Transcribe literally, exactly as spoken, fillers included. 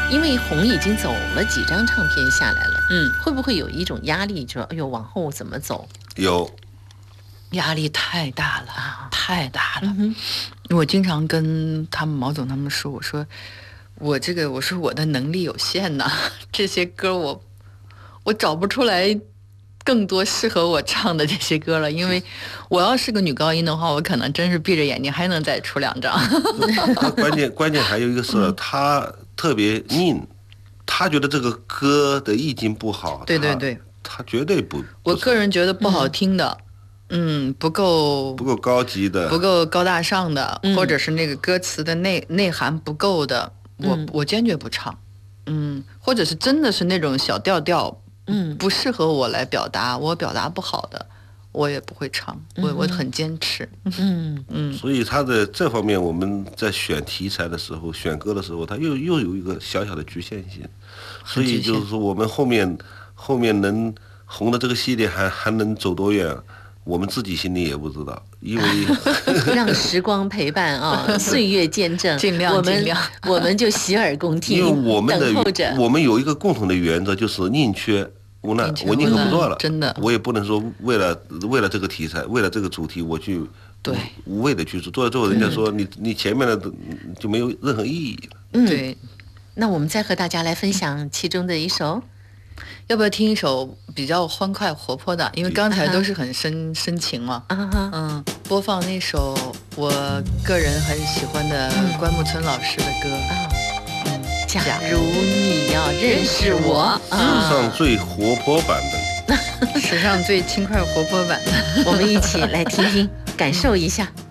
因为红已经走了几张唱片下来了， 嗯， 会不会有一种压力，就说哎呦往后怎么走？ 有， 压力太大了， 啊太大了。 嗯我经常跟他们毛总他们说，我说我这个我说我的能力有限呐，这些歌我我找不出来更多适合我唱的这些歌了，因为我要是个女高音的话，我可能真是闭着眼睛还能再出两张。 他关键关键还有一个是，他特别拧，他觉得这个歌的意境不好， 对对对， 他绝对不。 我个人觉得不好听的，嗯，不够不够高级的， 不够高大上的， 嗯或者是那个歌词的内内涵不够的，我嗯我坚决不唱。嗯，或者是真的是那种小调调， 嗯不适合我来表达，我表达不好的，我也不会唱，我我很坚持。 嗯嗯， 所以他的这方面，我们在选题材的时候、选歌的时候，他又又有一个小小的局限性。所以就是说，我们后面后面能红的这个系列还还能走多远，我们自己心里也不知道，因为让时光陪伴啊，岁月见证， 尽量我们尽量我们就洗耳恭听， 因为我们等候着的我们有一个共同的原则，就是宁缺毋滥宁，缺我宁可毋滥不做了， 真的我也不能说为了为了这个题材，为了这个主题，我去对无谓的去做，做了之后人家说你你前面的都就没有任何意义了。 嗯， 对， 那我们再和大家来分享其中的一首。 要不要听一首比较欢快活泼的？因为刚才都是很深深情嘛。 啊哈， 嗯，播放那首我个人很喜欢的关牧村老师的歌。 啊， 嗯， 假如你要认识我史啊， 上最活泼版的。 史上最轻快活泼版的。 我们一起来听听，感受一下。